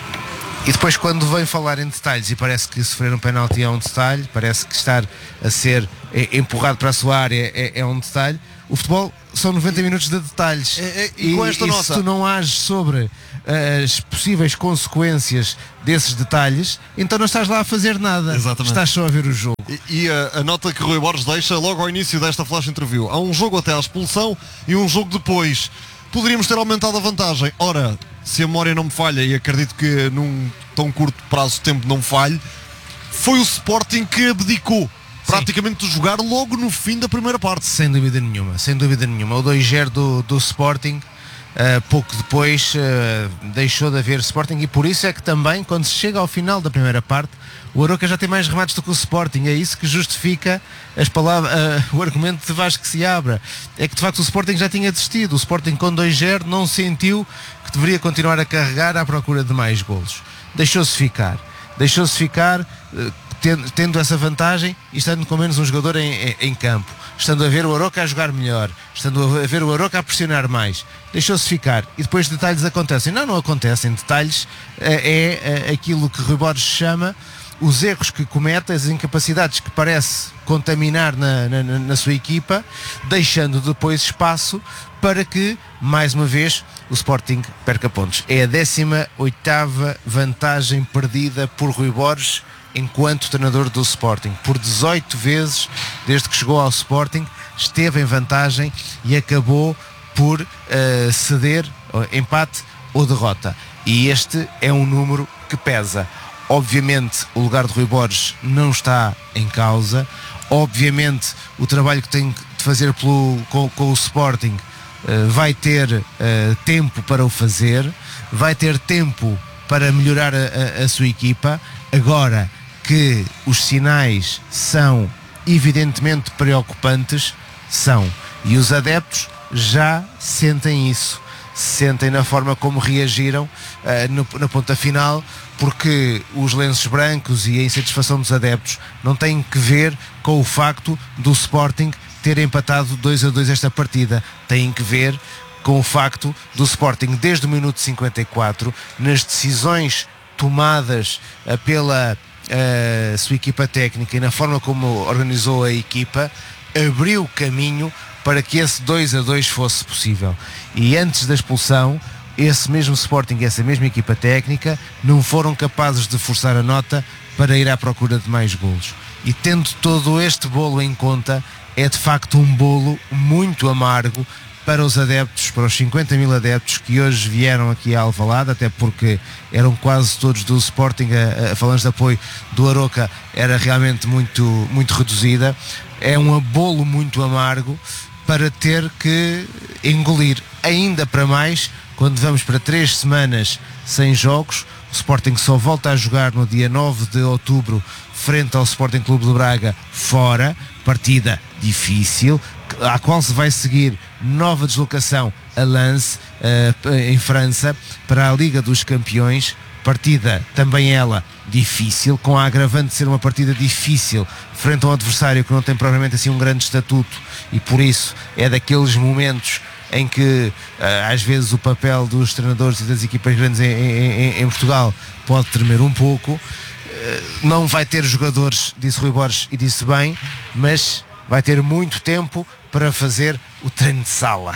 e depois, quando vem falar em detalhes, e parece que sofrer um penalti é um detalhe, parece que estar a ser é, empurrado para a sua área é, é um detalhe, o futebol são noventa minutos de detalhes. É, é, e, e, com esta e nota... se tu não ages sobre as possíveis consequências desses detalhes, então não estás lá a fazer nada. Exatamente. Estás só a ver o jogo. E, e a, a nota que Rui Borges deixa logo ao início desta flash interview: há um jogo até à expulsão e um jogo depois. Poderíamos ter aumentado a vantagem. Ora, se a memória não me falha, e acredito que num tão curto prazo de tempo não falhe, foi o Sporting que abdicou praticamente de jogar logo no fim da primeira parte. Sem dúvida nenhuma, sem dúvida nenhuma. O dois zero do, do Sporting, uh, pouco depois uh, deixou de haver Sporting, e por isso é que também, quando se chega ao final da primeira parte, o Aroca já tem mais remates do que o Sporting. É isso que justifica as palavras, uh, o argumento de Vasco Seabra. É que de facto o Sporting já tinha desistido. O Sporting com dois zero não sentiu que deveria continuar a carregar à procura de mais golos. Deixou-se ficar. Deixou-se ficar uh, tendo, tendo essa vantagem e estando com menos um jogador em, em, em campo. Estando a ver o Aroca a jogar melhor. Estando a ver o Aroca a pressionar mais. Deixou-se ficar. E depois detalhes acontecem. Não, não acontecem. Detalhes uh, é uh, aquilo que Rui Borges chama os erros que comete, as incapacidades que parece contaminar na, na, na sua equipa, deixando depois espaço para que, mais uma vez, o Sporting perca pontos. É a décima oitava vantagem perdida por Rui Borges enquanto treinador do Sporting. Por dezoito vezes, desde que chegou ao Sporting, esteve em vantagem e acabou por uh, ceder, empate ou derrota. E este é um número que pesa. Obviamente o lugar de Rui Borges não está em causa. Obviamente o trabalho que tem de fazer pelo, com, com o Sporting uh, vai ter uh, tempo para o fazer, vai ter tempo para melhorar a, a, a sua equipa. Agora que os sinais são evidentemente preocupantes, são, e os adeptos já sentem isso, sentem na forma como reagiram uh, no, na ponta final, porque os lenços brancos e a insatisfação dos adeptos não têm que ver com o facto do Sporting ter empatado dois a dois esta partida, têm que ver com o facto do Sporting, desde o minuto cinquenta e quatro, nas decisões tomadas uh, pela uh, sua equipa técnica e na forma como organizou a equipa, abriu caminho para que esse dois a dois fosse possível. E antes da expulsão, esse mesmo Sporting e essa mesma equipa técnica não foram capazes de forçar a nota para ir à procura de mais golos. E tendo todo este bolo em conta, é de facto um bolo muito amargo para os adeptos, para os cinquenta mil adeptos que hoje vieram aqui a Alvalade, até porque eram quase todos do Sporting, a, a falange de apoio do Aroca era realmente muito, muito reduzida. É um bolo muito amargo para ter que engolir, ainda para mais quando vamos para três semanas sem jogos. O Sporting só volta a jogar no dia nove de outubro frente ao Sporting Clube de Braga fora, partida difícil, à qual se vai seguir nova deslocação a Lens, uh, em França, para a Liga dos Campeões, partida também ela difícil, com a agravante de ser uma partida difícil frente a um adversário que não tem provavelmente assim um grande estatuto, e por isso é daqueles momentos em que uh, às vezes o papel dos treinadores e das equipas grandes em, em, em Portugal pode tremer um pouco. Uh, não vai ter jogadores, disse Rui Borges e disse bem, mas vai ter muito tempo para fazer o treino de sala.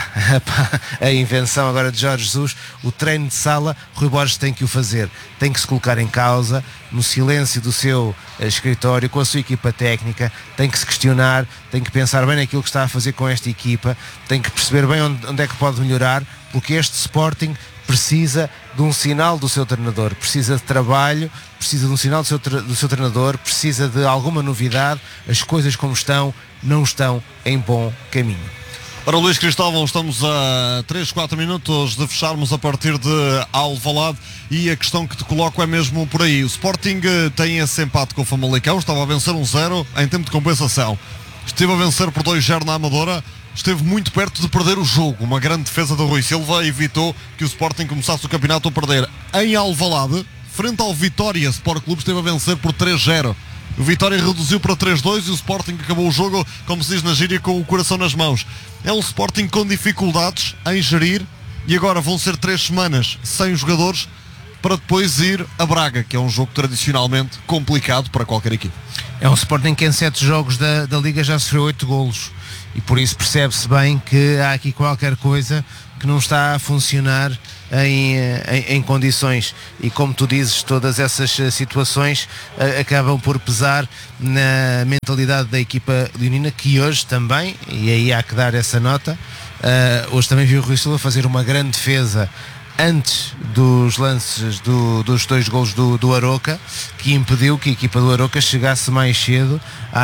A invenção agora de Jorge Jesus, o treino de sala, Rui Borges tem que o fazer, tem que se colocar em causa, no silêncio do seu escritório, com a sua equipa técnica, tem que se questionar, tem que pensar bem naquilo que está a fazer com esta equipa, tem que perceber bem onde, onde é que pode melhorar, porque este Sporting precisa de um sinal do seu treinador, precisa de trabalho, precisa de um sinal do seu, do seu treinador, precisa de alguma novidade. As coisas como estão, não estão em bom caminho. Para o Luís Cristóvão, estamos a três, quatro minutos de fecharmos a partir de Alvalade, e a questão que te coloco é mesmo por aí. O Sporting tem esse empate com o Famalicão, estava a vencer um zero em tempo de compensação, esteve a vencer por dois zero na Amadora, esteve muito perto de perder o jogo. Uma grande defesa do Rui Silva evitou que o Sporting começasse o campeonato a perder. Em Alvalade, frente ao Vitória Sport Clube, esteve a vencer por três zero. O Vitória reduziu para três dois e o Sporting acabou o jogo, como se diz na gíria, com o coração nas mãos. É um Sporting com dificuldades em gerir, e agora vão ser três semanas sem jogadores para depois ir a Braga, que é um jogo tradicionalmente complicado para qualquer equipe. É um Sporting que em sete jogos da, da Liga já sofreu oito golos, e por isso percebe-se bem que há aqui qualquer coisa que não está a funcionar em, em, em condições, e como tu dizes, todas essas situações uh, acabam por pesar na mentalidade da equipa leonina, que hoje também, e aí há que dar essa nota, uh, hoje também viu o Rui Silva fazer uma grande defesa antes dos lances do, dos dois golos do, do Aroca, que impediu que a equipa do Aroca chegasse mais cedo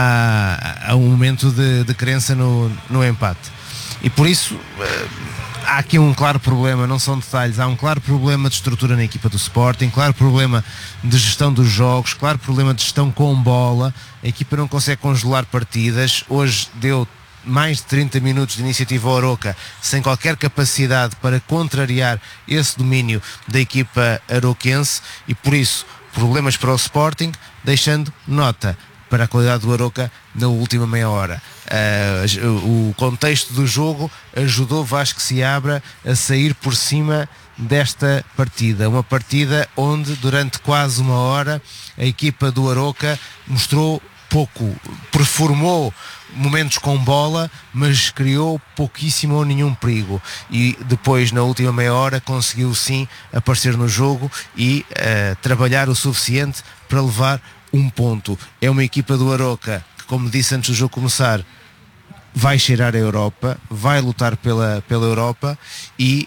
a, a um momento de, de crença no, no empate. E por isso uh, há aqui um claro problema, não são detalhes, há um claro problema de estrutura na equipa do Sporting, claro problema de gestão dos jogos, claro problema de gestão com bola. A equipa não consegue congelar partidas. Hoje deu mais de trinta minutos de iniciativa ao Aroca sem qualquer capacidade para contrariar esse domínio da equipa aroquense, e por isso problemas para o Sporting, deixando nota para a qualidade do Aroca na última meia hora. Uh, o contexto do jogo ajudou Vasco Seabra a sair por cima desta partida, uma partida onde durante quase uma hora a equipa do Aroca mostrou pouco, performou momentos com bola, mas criou pouquíssimo ou nenhum perigo, e depois na última meia hora conseguiu sim aparecer no jogo e uh, trabalhar o suficiente para levar um ponto. É uma equipa do Aroca que, como disse antes do jogo começar, vai cheirar a Europa, vai lutar pela, pela Europa, e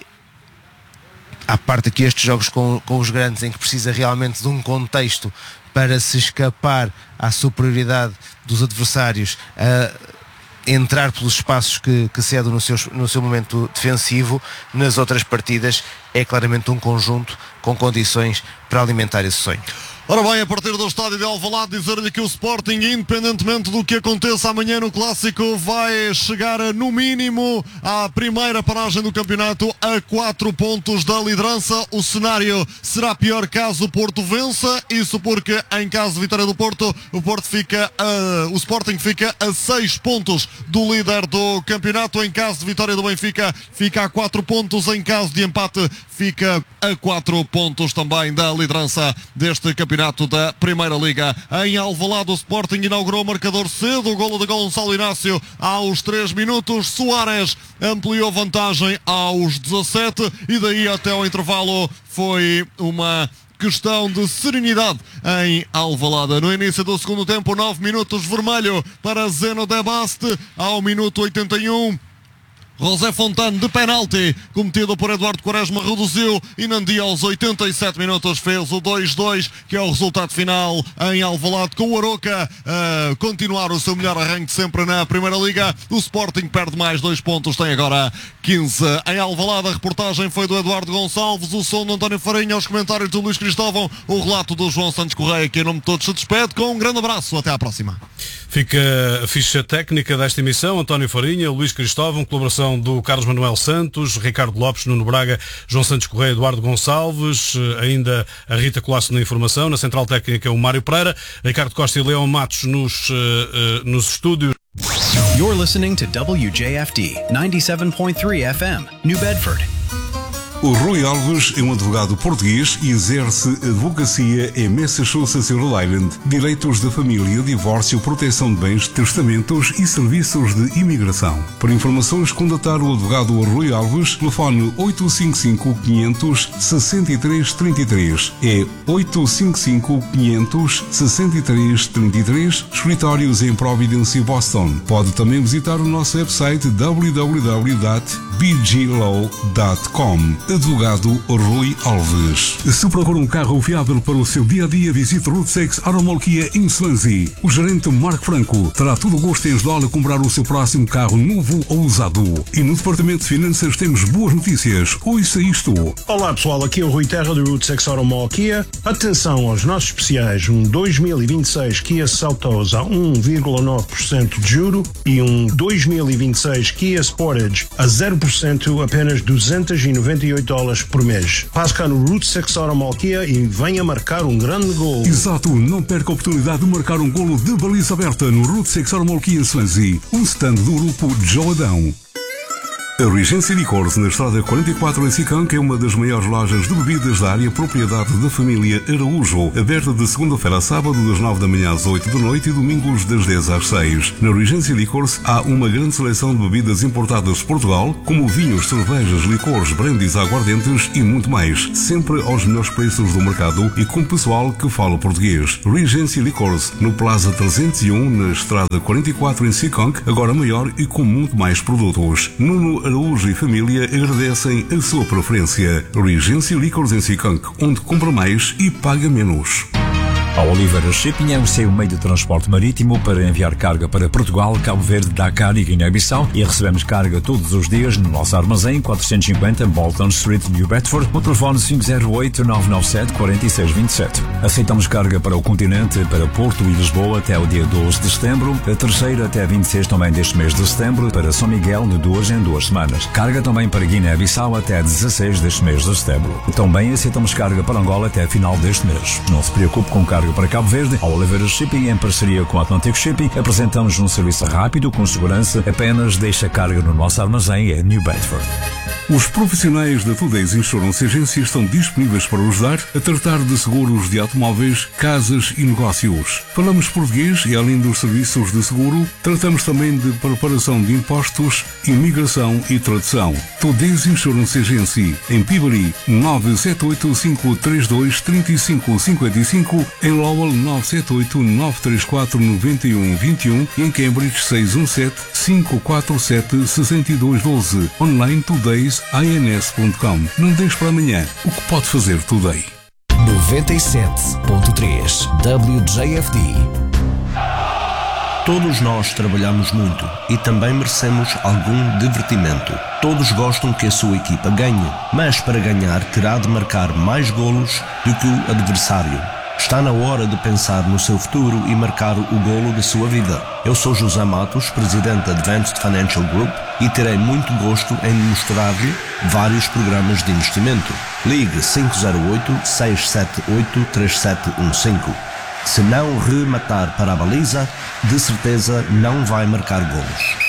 à parte aqui estes jogos com, com os grandes, em que precisa realmente de um contexto para se escapar à superioridade dos adversários, a entrar pelos espaços que, que cedem no seu, no seu momento defensivo. Nas outras partidas é claramente um conjunto com condições para alimentar esse sonho. Ora bem, a partir do estádio de Alvalade, dizer-lhe que o Sporting, independentemente do que aconteça amanhã no Clássico, vai chegar no mínimo à primeira paragem do campeonato a quatro pontos da liderança. O cenário será pior caso o Porto vença, isso porque em caso de vitória do Porto, o Porto fica a, o Sporting fica a seis pontos do líder do campeonato. Em caso de vitória do Benfica, fica a quatro pontos. Em caso de empate, fica a quatro pontos também da liderança deste campeonato da Primeira Liga. Em Alvalade, o Sporting inaugurou o marcador cedo, o golo de Gonçalo Inácio aos três minutos. Soares ampliou vantagem aos dezassete, e daí até ao intervalo foi uma questão de serenidade em Alvalade. No início do segundo tempo, nove minutos, vermelho para Zeno de Baste. Ao minuto oitenta e um, José Fontano de penalti, cometido por Eduardo Quaresma, reduziu e Nandi aos oitenta e sete minutos fez o dois dois, que é o resultado final em Alvalade, com o Arouca a continuar o seu melhor arranque sempre na Primeira Liga. O Sporting perde mais dois pontos, tem agora quinze em Alvalade. A reportagem foi do Eduardo Gonçalves, o som do António Farinha, os comentários do Luís Cristóvão, o relato do João Santos Correia, que em nome de todos se despede com um grande abraço. Até à próxima. Fica a ficha técnica desta emissão: António Farinha, Luís Cristóvão, colaboração do Carlos Manuel Santos, Ricardo Lopes, Nuno Braga, João Santos Correia, Eduardo Gonçalves, ainda a Rita Colasso na informação, na central técnica o Mário Pereira, Ricardo Costa e Leão Matos nos, uh, uh, nos estúdios. You're listening to W J F D ninety-seven point three F M, New Bedford. O Rui Alves é um advogado português e exerce advocacia em Massachusetts e Rhode Island, direitos de família, divórcio, proteção de bens, testamentos e serviços de imigração. Para informações, contatar o advogado Rui Alves, telefone oito cinco cinco, quinhentos, sessenta e três, trinta e três. É oito cinco cinco, quinhentos, sessenta e três, trinta e três, escritórios em Providence e Boston. Pode também visitar o nosso website w w w ponto b g law ponto com. Advogado Rui Alves. Se procura um carro fiável para o seu dia-a-dia, visite Route seis Automall Kia em Swansea. O gerente Marco Franco terá todo o gosto em ajudá-lo a comprar o seu próximo carro novo ou usado. E no Departamento de Finanças temos boas notícias. Ouça isto. Olá pessoal, aqui é o Rui Terra do Route seis Automall Kia. Atenção aos nossos especiais, um dois mil e vinte e seis Kia Seltos a um vírgula nove por cento de juro e um dois mil e vinte e seis Kia Sportage a zero por cento, apenas duzentos e noventa e oito dólares por mês. Passe cá no Route seis Automall Kia e venha marcar um grande gol. Exato, não perca a oportunidade de marcar um golo de baliza aberta no Route seis Automall Kia em Swansea, um stand do grupo Joe Adão. A Regency Licores, na estrada quarenta e quatro em Sicão, que é uma das maiores lojas de bebidas da área, propriedade da família Araújo, aberta de segunda-feira a sábado, das nove da manhã às oito da noite e domingos das dez às seis. Na Regency Licores há uma grande seleção de bebidas importadas de Portugal, como vinhos, cervejas, licores, brandies, aguardentes e muito mais, sempre aos melhores preços do mercado e com pessoal que fala português. Regency Licores, no Plaza trezentos e um, na estrada quarenta e quatro em Sicão, agora maior e com muito mais produtos. Nuno Araújo e família agradecem a sua preferência. Regency Licores em Sicão, onde compra mais e paga menos. A Oliveira Shipping é o seu meio de transporte marítimo para enviar carga para Portugal, Cabo Verde, Dakar e Guiné-Bissau, e recebemos carga todos os dias no nosso armazém quatrocentos e cinquenta Bolton Street, New Bedford, no telefone cinco zero oito, nove nove sete, quatro seis dois sete. Aceitamos carga para o continente, para Porto e Lisboa até o dia doze de setembro, a terceira até vinte e seis também deste mês de setembro, para São Miguel de duas em duas semanas. Carga também para Guiné-Bissau até dezasseis deste mês de setembro. Também aceitamos carga para Angola até final deste mês. Não se preocupe com carga para Cabo Verde. A Oliveira Shipping, em parceria com a Atlantic Shipping, apresentamos um serviço rápido, com segurança. Apenas deixe a carga no nosso armazém em New Bedford. Os profissionais da Today's Insurance Agency estão disponíveis para ajudar a tratar de seguros de automóveis, casas e negócios. Falamos português e, além dos serviços de seguro, tratamos também de preparação de impostos, imigração e tradução. Today's Insurance Agency, em Peabody, nove sete oito, cinco três dois, três cinco cinco cinco, em Lowell, nove sete oito, nove três quatro, nove um dois um e em Cambridge, seis um sete, cinco quatro sete, seis dois um dois. Online Today's I N S ponto com. Não deixe para amanhã o que pode fazer Today. noventa e sete ponto três W J F D. Todos nós trabalhamos muito e também merecemos algum divertimento. Todos gostam que a sua equipa ganhe, mas para ganhar terá de marcar mais golos do que o adversário. Está na hora de pensar no seu futuro e marcar o golo da sua vida. Eu sou José Matos, presidente da Advanced Financial Group, e terei muito gosto em mostrar-lhe vários programas de investimento. Ligue cinco zero oito, seis sete oito, três sete um cinco. Se não rematar para a baliza, de certeza não vai marcar golos.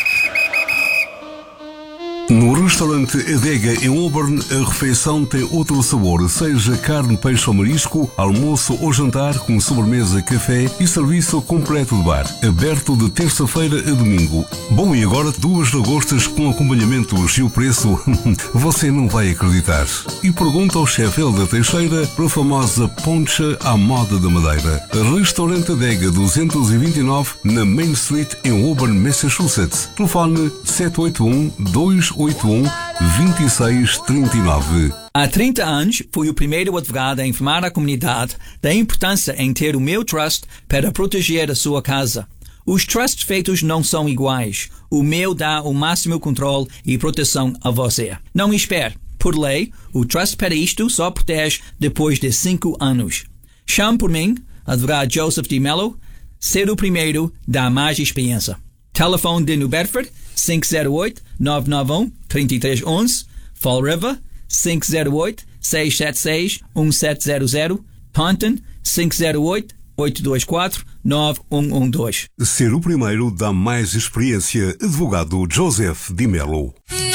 No restaurante Adega em Auburn, a refeição tem outro sabor, seja carne, peixe ou marisco, almoço ou jantar, com sobremesa, café e serviço completo de bar. Aberto de terça-feira a domingo. Bom, e agora duas lagostas com acompanhamentos e o preço você não vai acreditar. E pergunta ao chefe Helder Teixeira pela famosa poncha à moda da Madeira. Restaurante Adega duzentos e vinte e nove, na Main Street em Auburn, Massachusetts. Telefone sete oito um, dois oito um, dois seis três nove. Há trinta anos, fui o primeiro advogado a informar a comunidade da importância em ter o meu trust para proteger a sua casa. Os trusts feitos não são iguais. O meu dá o máximo controle e proteção a você. Não espere. Por lei, o trust para isto só protege depois de cinco anos. Chame por mim, advogado Joseph D. Mello. Ser o primeiro dá mais experiência. Telefone de New Bedford cinco zero oito, nove nove um, três três um um. Fall River cinco zero oito, seis sete seis, um sete zero zero. Taunton cinco zero oito, oito dois quatro, nove um um dois. Ser o primeiro dá mais experiência. Advogado Joseph D. Mello.